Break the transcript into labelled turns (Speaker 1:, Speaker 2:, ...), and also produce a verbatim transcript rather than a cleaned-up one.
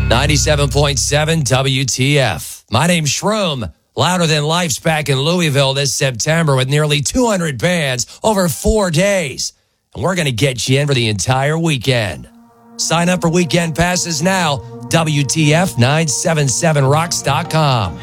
Speaker 1: ninety-seven point seven W T F. My name's Shroom. Louder Than Life's back in Louisville this September with nearly two hundred bands over four days. And we're going to get you in for the entire weekend. Sign up for weekend passes now. W T F nine seven seven rocks dot com.